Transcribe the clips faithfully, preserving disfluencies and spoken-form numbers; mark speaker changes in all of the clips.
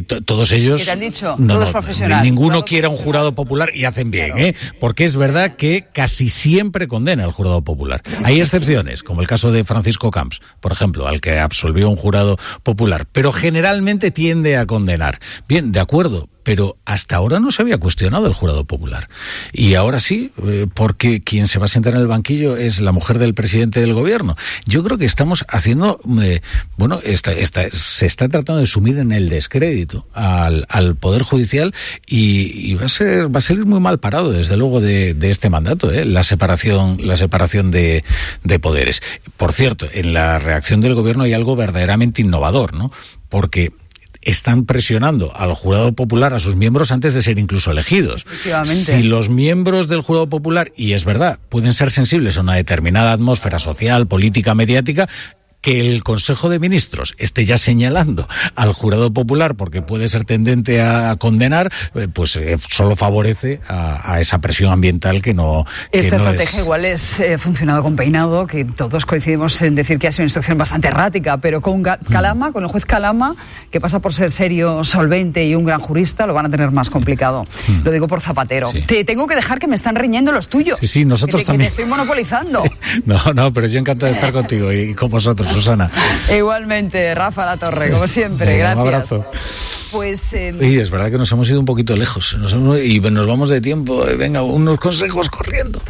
Speaker 1: t- todos ellos...
Speaker 2: ¿Qué te han dicho?
Speaker 1: No,
Speaker 2: Todos
Speaker 1: no,
Speaker 2: profesionales.
Speaker 1: Ninguno
Speaker 2: Jurado
Speaker 1: quiere un jurado popular y hacen bien, claro. ¿eh? Porque es verdad que casi siempre condena el jurado popular. Hay excepciones, como el caso de Francisco Camps, por ejemplo, al que absolvió un jurado popular, pero generalmente tiende a condenar. Bien, de acuerdo, pero hasta ahora no se había cuestionado el jurado popular. Y ahora sí, eh, porque quien se va a sentar en el banquillo es la mujer del presidente del gobierno. Yo creo que estamos haciendo, eh, bueno, esta, esta, se está tratando de sumir en el descrédito al, al Poder Judicial y, y va a ser, va a salir muy mal parado, desde luego, de, de este mandato, ¿eh? la separación, la separación de, de poderes. Por cierto, en la reacción del gobierno hay algo verdaderamente innovador, ¿no? Porque están presionando al jurado popular, a sus miembros, antes de ser incluso elegidos. Si los miembros del jurado popular, y es verdad, pueden ser sensibles a una determinada atmósfera social, política, mediática, que el Consejo de Ministros esté ya señalando al jurado popular porque puede ser tendente a condenar, pues eh, solo favorece a, a esa presión ambiental que no que
Speaker 2: Esta
Speaker 1: no
Speaker 2: estrategia
Speaker 1: es...
Speaker 2: igual es eh, funcionado con Peinado, que todos coincidimos en decir que ha sido una instrucción bastante errática, pero con Calama, mm. con el juez Calama, que pasa por ser serio, solvente y un gran jurista, lo van a tener más complicado. Mm. Lo digo por Zapatero. Sí. Te tengo que dejar que me están riñendo los tuyos.
Speaker 1: Sí, sí, nosotros
Speaker 2: que te,
Speaker 1: también.
Speaker 2: Que te estoy monopolizando.
Speaker 1: No, no, pero yo encantado de estar contigo y con vosotros, Susana.
Speaker 2: Igualmente, Rafa Latorre, como siempre,
Speaker 1: sí,
Speaker 2: gracias.
Speaker 1: Un abrazo.
Speaker 2: Pues, eh...
Speaker 1: y es verdad que nos hemos ido un poquito lejos nos hemos, y nos vamos de tiempo. Venga, unos consejos corriendo.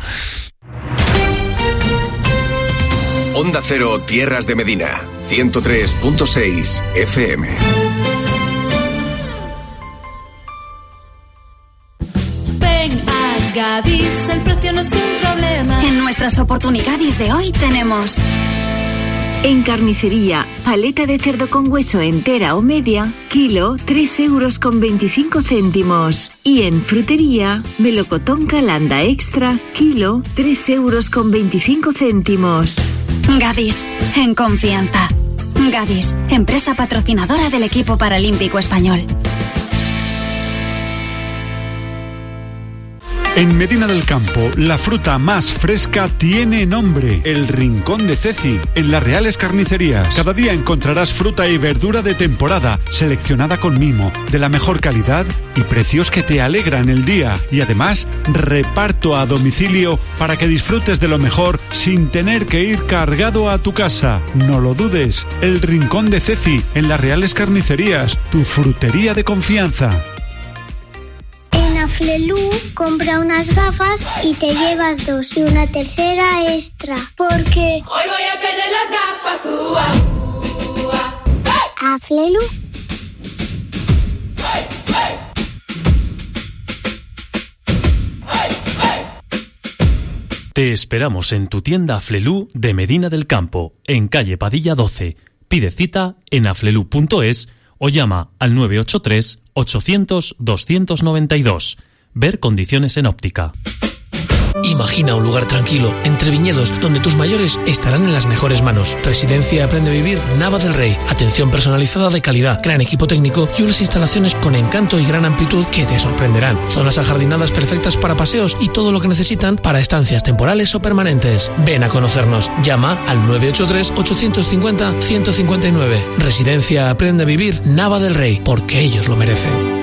Speaker 3: Onda Cero, Tierras de Medina, ciento tres punto seis F M.
Speaker 4: Gadis, el precio no es un problema.
Speaker 5: En nuestras oportunidades de hoy tenemos...
Speaker 6: En carnicería, paleta de cerdo con hueso entera o media, kilo, tres euros con veinticinco céntimos. Y en frutería, melocotón Calanda extra, kilo, tres euros con veinticinco céntimos.
Speaker 5: Gadis, en confianza. Gadis, empresa patrocinadora del equipo paralímpico español.
Speaker 7: En Medina del Campo, la fruta más fresca tiene nombre, el Rincón de Ceci, en las Reales Carnicerías. Cada día encontrarás fruta y verdura de temporada, seleccionada con mimo, de la mejor calidad y precios que te alegran el día. Y además, reparto a domicilio para que disfrutes de lo mejor sin tener que ir cargado a tu casa. No lo dudes, el Rincón de Ceci, en las Reales Carnicerías, tu frutería de confianza.
Speaker 8: Flelu, compra unas gafas y te llevas dos y una tercera extra. Porque
Speaker 4: hoy voy a perder las gafas. Ua, ua.
Speaker 8: Hey. A Flelu.
Speaker 4: Hey, hey. Hey, hey.
Speaker 9: Te esperamos en tu tienda Flelu de Medina del Campo, en calle Padilla doce. Pide cita en aflelu punto es o llama al nueve ocho tres, ochocientos, doscientos noventa y dos. Ver condiciones en óptica.
Speaker 10: Imagina un lugar tranquilo, entre viñedos, donde tus mayores estarán en las mejores manos. Residencia Aprende a Vivir Nava del Rey. Atención personalizada de calidad, gran equipo técnico y unas instalaciones con encanto y gran amplitud que te sorprenderán. Zonas ajardinadas perfectas para paseos y todo lo que necesitan para estancias temporales o permanentes. Ven a conocernos. Llama al nueve ocho tres, ochocientos cincuenta, ciento cincuenta y nueve. Residencia Aprende a Vivir Nava del Rey, porque ellos lo merecen.